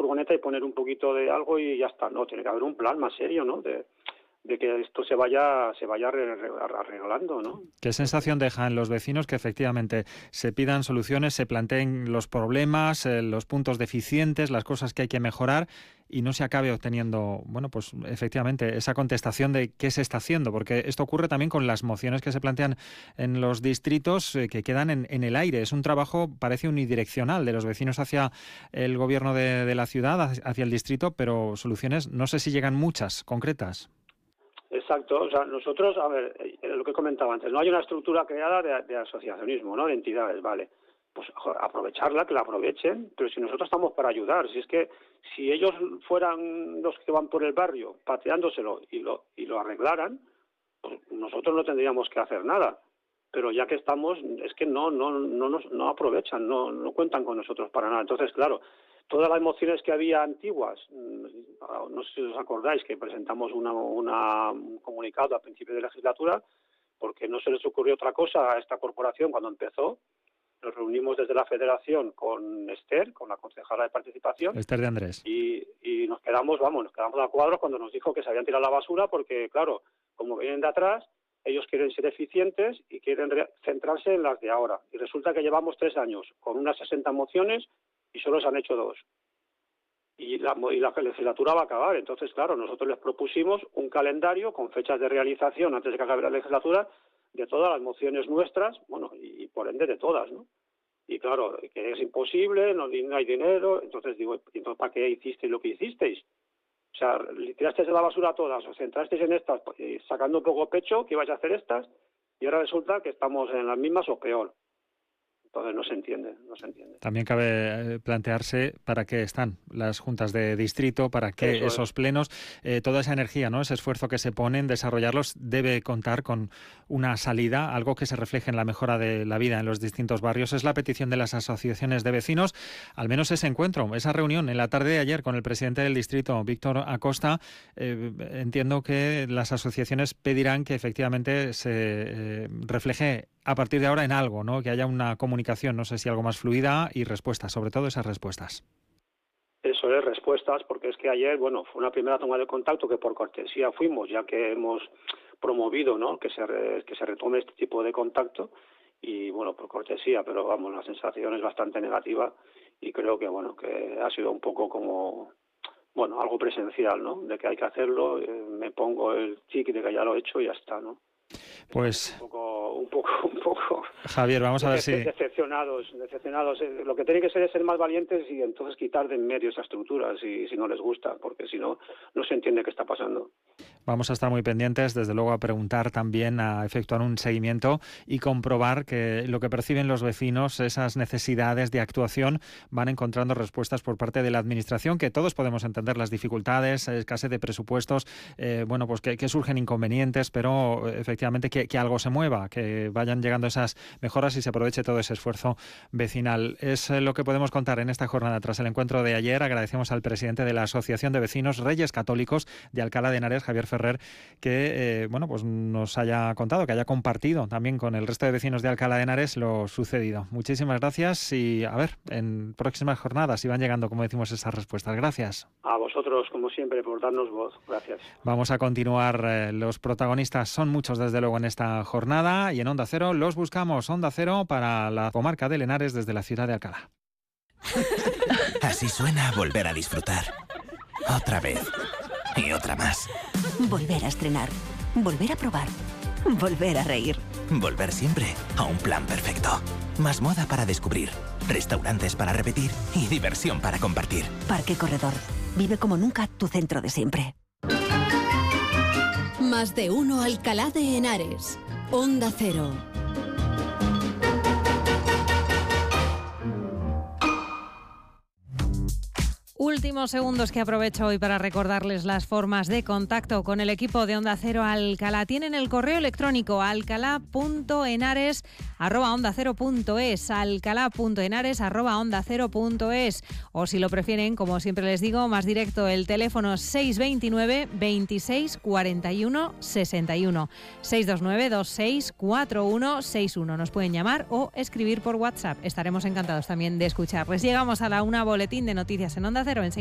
furgoneta y poner un poquito de algo y ya está. No, tiene que haber un plan más serio, ¿no? De que esto se vaya arreglando, ¿no? ¿Qué sensación deja en los vecinos que efectivamente se pidan soluciones, se planteen los problemas, los puntos deficientes, las cosas que hay que mejorar y no se acabe obteniendo, bueno, pues efectivamente esa contestación de qué se está haciendo? Porque esto ocurre también con las mociones que se plantean en los distritos que quedan en el aire. Es un trabajo, parece unidireccional, de los vecinos hacia el gobierno de la ciudad, hacia el distrito, pero soluciones no sé si llegan muchas, concretas. Exacto, o sea, nosotros, a ver, lo que comentaba antes, no hay una estructura creada de asociacionismo, ¿no? De entidades, vale. Pues aprovecharla, que la aprovechen, pero si nosotros estamos para ayudar, si es que si ellos fueran los que van por el barrio pateándoselo y lo arreglaran, pues nosotros no tendríamos que hacer nada. Pero ya que estamos, es que no aprovechan, no cuentan con nosotros para nada. Entonces, claro, todas las mociones que había antiguas, no sé si os acordáis que presentamos un comunicado a principio de legislatura, porque no se les ocurrió otra cosa a esta corporación cuando empezó. Nos reunimos desde la Federación con Esther, con la concejala de participación. Esther de Andrés. Y nos quedamos a cuadros cuando nos dijo que se habían tirado la basura porque, claro, como vienen de atrás, ellos quieren ser eficientes y quieren centrarse en las de ahora. Y resulta que llevamos 3 años con unas 60 mociones y solo se han hecho 2. Y la legislatura va a acabar. Entonces, claro, nosotros les propusimos un calendario con fechas de realización antes de que acabe la legislatura de todas las mociones nuestras, bueno, y por ende de todas, ¿no? Y claro, que es imposible, no hay dinero, entonces digo, ¿entonces para qué hicisteis lo que hicisteis? O sea, tirasteis de la basura todas, os centrasteis en estas, sacando un poco pecho que ibais a hacer estas, y ahora resulta que estamos en las mismas o peor. Entonces no se entiende. También cabe plantearse para qué están las juntas de distrito, para qué esos plenos, toda esa energía, ¿no? Ese esfuerzo que se pone en desarrollarlos debe contar con una salida, algo que se refleje en la mejora de la vida en los distintos barrios. Es la petición de las asociaciones de vecinos, al menos ese encuentro, esa reunión en la tarde de ayer con el presidente del distrito, Víctor Acosta. Entiendo que las asociaciones pedirán que efectivamente se refleje a partir de ahora en algo, ¿no? Que haya una comunicación, no sé si algo más fluida y respuestas, sobre todo esas respuestas. Eso es, respuestas, porque es que ayer, bueno, fue una primera toma de contacto que por cortesía fuimos, ya que hemos promovido, ¿no? que se retome este tipo de contacto y, bueno, por cortesía, pero vamos, la sensación es bastante negativa y creo que, bueno, que ha sido un poco como, bueno, algo presencial, ¿no? De que hay que hacerlo, me pongo el chiqui de que ya lo he hecho y ya está, ¿no? Pues un poco Javier, vamos a ver si decepcionados. Lo que tiene que ser es ser más valientes y entonces quitar de en medio esa estructura si no les gusta, porque si no se entiende qué está pasando. Vamos a estar muy pendientes, desde luego a preguntar también, a efectuar un seguimiento y comprobar que lo que perciben los vecinos, esas necesidades de actuación, van encontrando respuestas por parte de la Administración, que todos podemos entender las dificultades, escasez de presupuestos, bueno, pues que surgen inconvenientes, pero efectivamente que algo se mueva, que vayan llegando esas mejoras y se aproveche todo ese esfuerzo vecinal. Es lo que podemos contar en esta jornada. Tras el encuentro de ayer, agradecemos al presidente de la Asociación de Vecinos Reyes Católicos de Alcalá de Henares, Javier Ferrer, que bueno, pues nos haya contado, que haya compartido también con el resto de vecinos de Alcalá de Henares lo sucedido. Muchísimas gracias y a ver, en próximas jornadas si van llegando, como decimos, esas respuestas. Gracias. A vosotros, como siempre, por darnos voz. Gracias. Vamos a continuar. Los protagonistas son muchos, desde luego, en esta jornada y en Onda Cero los buscamos. Onda Cero para la comarca de Henares desde la ciudad de Alcalá. Así suena volver a disfrutar. Otra vez. Y otra más. Volver a estrenar. Volver a probar. Volver a reír. Volver siempre a un plan perfecto. Más moda para descubrir. Restaurantes para repetir. Y diversión para compartir. Parque Corredor. Vive como nunca tu centro de siempre. Más de uno Alcalá de Henares. Onda Cero. Últimos segundos que aprovecho hoy para recordarles las formas de contacto con el equipo de Onda Cero Alcalá. Tienen el correo electrónico alcalá.henares@ondacero.es, alcalá.henares@ondacero.es, o si lo prefieren, como siempre les digo, más directo, el teléfono 629 26 41 61, 629 26 41 61. Nos pueden llamar o escribir por WhatsApp. Estaremos encantados también de escucharles. Llegamos a la 1, boletín de noticias en Onda Cero.